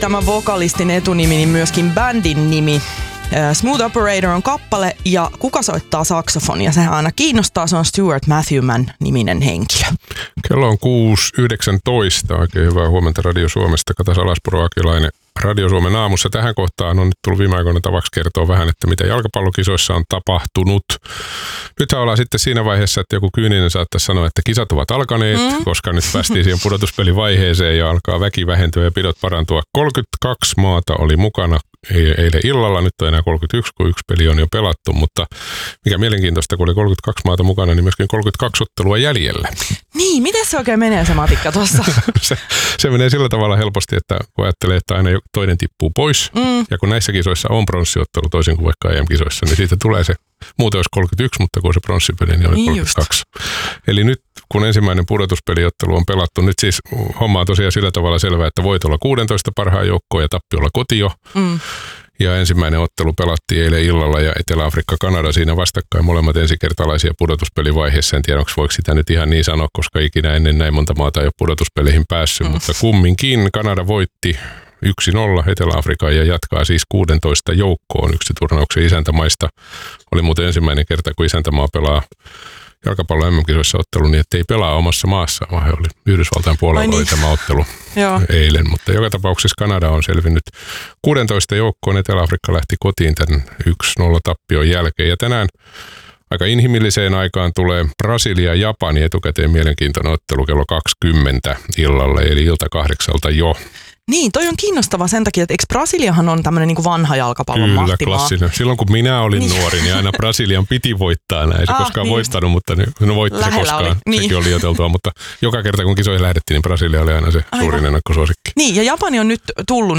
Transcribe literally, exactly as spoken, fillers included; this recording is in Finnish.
Tämä vokalistin etunimi, niin myöskin bändin nimi. Smooth Operator on kappale ja kuka soittaa saksofonia, sehän aina kiinnostaa, se on Stuart Matthewman-niminen henkilö. Kello on kuusi yhdeksäntoista, oikein hyvää huomenta Radio Suomesta, Kata Salaspuro, Akilainen Radio Suomen aamussa. Tähän kohtaan on nyt tullut viime aikoina tavaksi kertoa vähän, että mitä jalkapallokisoissa on tapahtunut. Nythän ollaan sitten siinä vaiheessa, että joku kyyninen saattaisi sanoa, että kisat ovat alkaneet, mm. koska nyt päästiin siihen pudotuspelivaiheeseen ja alkaa väki vähentyä ja pidot parantua. kolmekymmentäkaksi maata oli mukana eilen illalla, nyt on enää kolmekymmentäyksi, kun yksi peli on jo pelattu, mutta mikä mielenkiintoista, kun oli kolmekymmentäkaksi maata mukana, niin myöskin kolmekymmentäkaksi ottelua jäljellä. Niin, miten se oikein menee se matikka tuossa? se, se menee sillä tavalla helposti, että kun ajattelee, että aina toinen tippuu pois, mm. ja kun näissä kisoissa on pronssiottelu toisin kuin vaikka E M-kisoissa, niin siitä tulee se, muuten olisi kolmekymmentäyksi, mutta kun on se pronssipeli, niin oli niin kolmekymmentäkaksi. Just. Eli nyt kun ensimmäinen pudotuspeliottelu on pelattu, nyt siis homma on tosiaan sillä tavalla selvää, että voit olla kuusitoista parhaan joukkoon ja tappiolla kotio. Mm. Ja ensimmäinen ottelu pelattiin eilen illalla ja Etelä-Afrikka, Kanada siinä vastakkain, molemmat ensikertalaisia pudotuspelivaiheessa. En tiedä, onko voiko sitä nyt ihan niin sanoa, koska ikinä ennen näin monta maata ei ole pudotuspeleihin päässyt, mm. mutta kumminkin Kanada voitti yksi nolla Etelä-Afrikan ja jatkaa siis kuusitoista joukkoon yksi turnauksen isäntämaista. Oli muuten ensimmäinen kerta, kun isäntämaa pelaa jalkapallon M M-kisoissa ottelu niin, että ei pelaa omassa maassaan, vaan he oli Yhdysvaltain puolella niin. Oli tämä ottelu eilen. Mutta joka tapauksessa Kanada on selvinnyt kuusitoista joukkoon. Etelä-Afrikka lähti kotiin tämän yksi nolla tappion jälkeen. Ja tänään aika inhimilliseen aikaan tulee Brasilia ja Japani etukäteen mielenkiintoinen ottelu kello kaksikymmentä illalle, eli ilta kahdeksalta jo. Niin, toi on kiinnostava sen takia, että eikö Brasiliahan on tämmöinen niin kuin vanha jalkapallon Kyllä, mahtimaa? klassinen. Silloin kun minä olin niin. nuori, niin aina Brasilian piti voittaa. Näin. Ei se ah, koskaan niin. voistanut, mutta no voitti se koskaan. Oli. Niin. Sekin on liioiteltua, mutta joka kerta kun kisoihin lähdettiin, niin Brasilia oli aina se Aivan. suurin ennakkosuosikki. Niin, ja Japani on nyt tullut